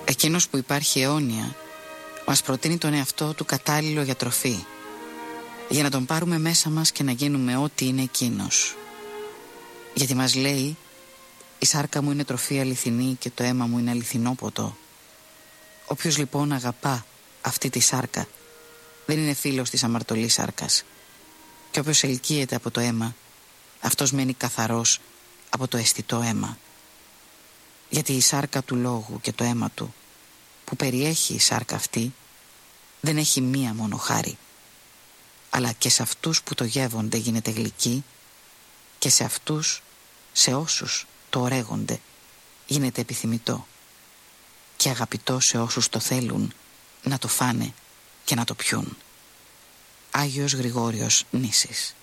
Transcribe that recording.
Εκείνος που υπάρχει αιώνια μας προτείνει τον εαυτό του κατάλληλο για τροφή, για να τον πάρουμε μέσα μας και να γίνουμε ό,τι είναι εκείνος. Γιατί μας λέει, η σάρκα μου είναι τροφή αληθινή και το αίμα μου είναι αληθινό ποτό. Όποιος λοιπόν αγαπά αυτή τη σάρκα δεν είναι φίλος της αμαρτωλής σάρκας. Και όποιος ελκύεται από το αίμα, αυτός μένει καθαρός από το αισθητό αίμα. Γιατί η σάρκα του λόγου και το αίμα του που περιέχει η σάρκα αυτή δεν έχει μία μόνο χάρη, αλλά και σε αυτούς που το γεύονται γίνεται γλυκή και σε αυτούς, σε όσους το ωρέγονται, γίνεται επιθυμητό και αγαπητό σε όσους το θέλουν να το φάνε και να το πιούν. Άγιος Γρηγόριος Νήσης.